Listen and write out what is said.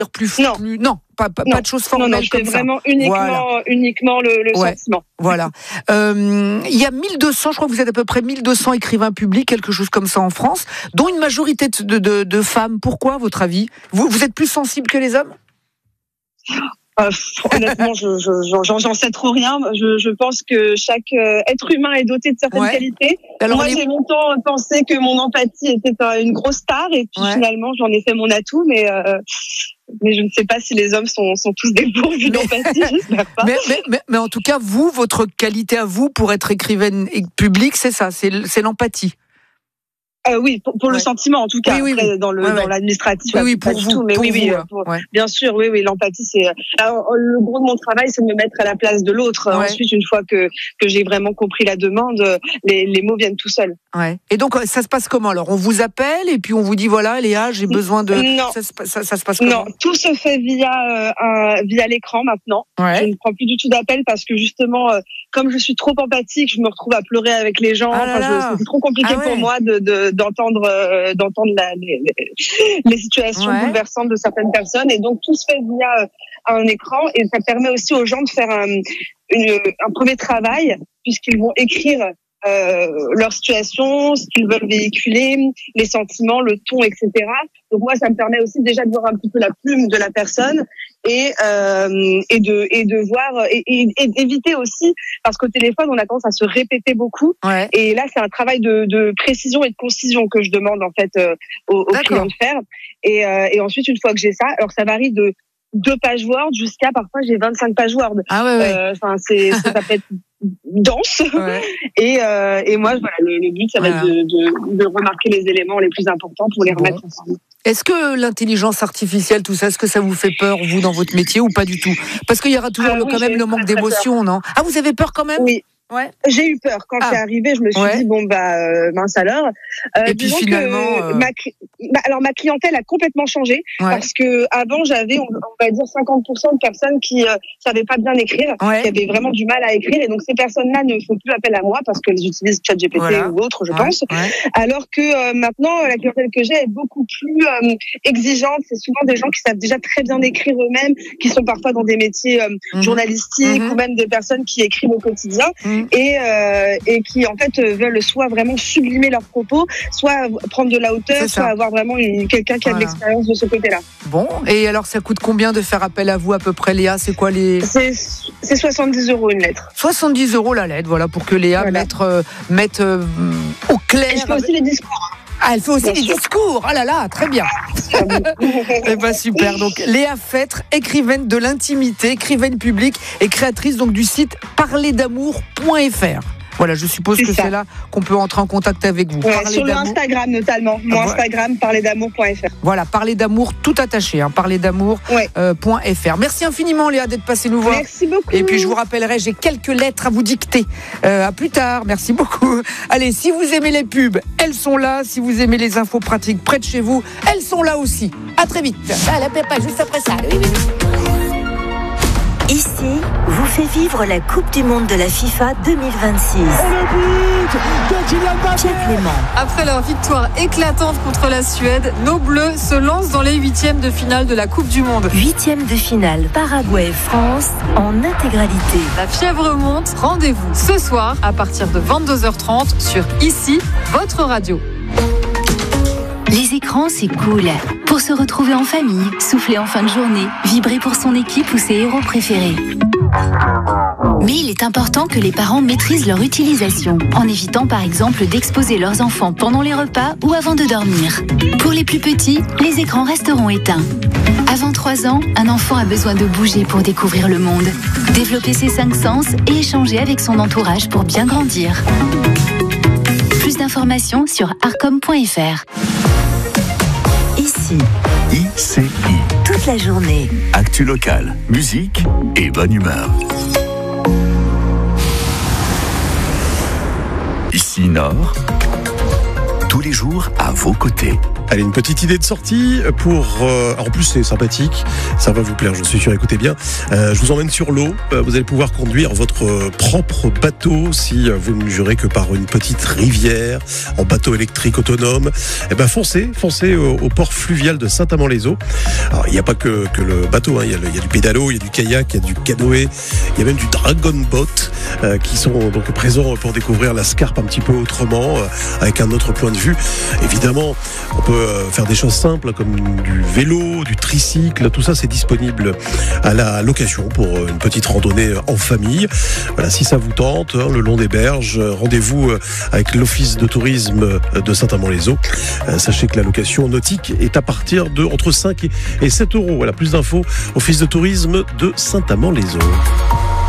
Non, pas de choses formelles non, comme ça. Vraiment uniquement le sentiment. Voilà. Il y a 1200, je crois que vous êtes à peu près 1200 écrivains publics, quelque chose comme ça en France, dont une majorité de femmes. Pourquoi, à votre avis ? Vous êtes plus sensible que les hommes ? Honnêtement, j'en sais trop rien. Je pense que chaque être humain est doté de certaines qualités. Alors, moi, j'ai longtemps pensé que mon empathie était une grosse star, et puis finalement, j'en ai fait mon atout, mais je ne sais pas si les hommes sont tous dépourvus d'empathie, j'espère pas. Mais en tout cas, votre qualité à vous pour être écrivaine publique, c'est ça, c'est l'empathie. Oui, pour le sentiment en tout cas. Après, dans l'administratif, pour du vous, tout. Mais bien sûr, l'empathie, c'est le gros de mon travail, c'est de me mettre à la place de l'autre. Ensuite, une fois que j'ai vraiment compris la demande, les mots viennent tout seuls. Ouais. Et donc, ça se passe comment alors ? On vous appelle et puis on vous dit voilà, Léa, j'ai besoin de. Non. Ça se passe comment ? Non, tout se fait via l'écran maintenant. Je ne prends plus du tout d'appel parce que justement, comme je suis trop empathique, je me retrouve à pleurer avec les gens. C'est trop compliqué pour moi d'entendre les situations bouleversantes de certaines personnes, et donc tout se fait via un écran, et ça permet aussi aux gens de faire un premier travail, puisqu'ils vont écrire leur situation, ce qu'ils veulent véhiculer, les sentiments, le ton, etc. Donc moi, ça me permet aussi déjà de voir un petit peu la plume de la personne et de voir et d'éviter aussi, parce qu'au téléphone, on a tendance à se répéter beaucoup. Et là, c'est un travail de précision et de concision que je demande en fait aux clients de faire. Et ensuite, une fois que j'ai ça, alors ça varie de 2 pages Word jusqu'à parfois j'ai 25 pages Word. Ça peut être dense. Et moi, voilà, le but, ça va être de remarquer les éléments les plus importants pour les remettre ensemble. Est-ce que l'intelligence artificielle, tout ça, est-ce que ça vous fait peur, vous, dans votre métier, ou pas du tout ? Parce qu'il y aura toujours quand même le manque d'émotion, non ? Ah, vous avez peur quand même ? Oui. J'ai eu peur quand c'est arrivé. Je me suis dit mince alors. Et puis finalement, ma clientèle a complètement changé parce que avant j'avais on va dire 50% de personnes qui savaient pas bien écrire, qui avaient vraiment du mal à écrire, et donc ces personnes-là ne font plus appel à moi parce qu'elles utilisent ChatGPT ou autre, je pense. Alors que maintenant la clientèle que j'ai est beaucoup plus exigeante. C'est souvent des gens qui savent déjà très bien écrire eux-mêmes, qui sont parfois dans des métiers journalistiques ou même des personnes qui écrivent au quotidien. Et qui en fait veulent soit vraiment sublimer leurs propos, soit prendre de la hauteur, soit avoir vraiment quelqu'un qui a de l'expérience de ce côté-là. Bon, et alors ça coûte combien de faire appel à vous à peu près, Léa ? C'est quoi C'est 70 € une lettre. 70 € la lettre, voilà, pour que Léa mette au clair. Et je fais aussi les discours. Ah, elle fait aussi des discours. Ah là là, très bien. Eh ben super. Donc Léa Fêtre, écrivaine de l'intimité, écrivaine publique et créatrice donc du site parlerdamour.fr. Voilà, je suppose que c'est là qu'on peut entrer en contact avec vous. Sur le Instagram notamment. Mon Instagram, parlerdamour.fr. Voilà, parler d'amour tout attaché, parlerdamour.fr. Merci infiniment, Léa, d'être passée nous voir. Merci beaucoup. Et puis je vous rappellerai, j'ai quelques lettres à vous dicter. À plus tard, merci beaucoup. Allez, si vous aimez les pubs, elles sont là. Si vous aimez les infos pratiques près de chez vous, elles sont là aussi. À très vite. La Peppa, juste après ça. Ici, vous fait vivre la Coupe du Monde de la FIFA 2026. Et le but de Kylian Mbappé. Pierre Clément. Après leur victoire éclatante contre la Suède, nos Bleus se lancent dans les 8e de finale de la Coupe du Monde. 8e de finale, Paraguay-France en intégralité. La fièvre monte, rendez-vous ce soir à partir de 22h30 sur Ici, votre radio. Les écrans, c'est cool. Pour se retrouver en famille, souffler en fin de journée, vibrer pour son équipe ou ses héros préférés. Mais il est important que les parents maîtrisent leur utilisation, en évitant par exemple d'exposer leurs enfants pendant les repas ou avant de dormir. Pour les plus petits, les écrans resteront éteints. Avant 3 ans, un enfant a besoin de bouger pour découvrir le monde, développer ses 5 sens et échanger avec son entourage pour bien grandir. Plus d'informations sur arcom.fr. Ici, ICI. toute la journée. Actu locale, musique et bonne humeur. Ici Nord, tous les jours à vos côtés. Allez, une petite idée de sortie pour... en plus, c'est sympathique. Ça va vous plaire, j'en suis sûr. Écoutez bien. Je vous emmène sur l'eau. Vous allez pouvoir conduire votre propre bateau si vous ne jurez que par une petite rivière en bateau électrique autonome. Eh ben, foncez au port fluvial de Saint-Amand-les-Eaux. Alors, il n'y a pas que le bateau. Hein. Il y a du pédalo, il y a du kayak, il y a du canoë. Il y a même du dragon boat qui sont donc présents pour découvrir la Scarpe un petit peu autrement, avec un autre point de vue. Évidemment, on peut faire des choses simples comme du vélo, du tricycle, tout ça c'est disponible à la location pour une petite randonnée en famille. Voilà, si ça vous tente, le long des berges, rendez-vous avec l'office de tourisme de Saint-Amand-les-Eaux. Sachez que la location nautique est à partir de entre 5 et 7 euros. Voilà, plus d'infos, office de tourisme de Saint-Amand-les-Eaux.